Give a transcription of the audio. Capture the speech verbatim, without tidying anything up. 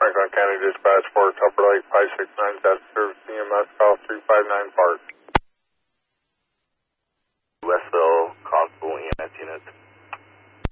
Franklin County Dispatch for Tupper Lake five six nine, that serves C M S call three five nine Park.